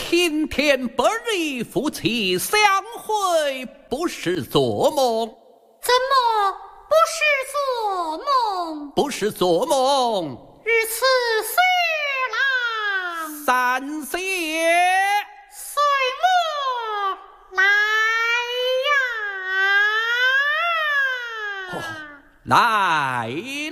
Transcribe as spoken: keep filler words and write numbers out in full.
青天白日夫妻相会，不是做梦。 怎么不是做梦？ 不是做梦。 日此岁郎， 三谢。 随我来呀！ 哦，来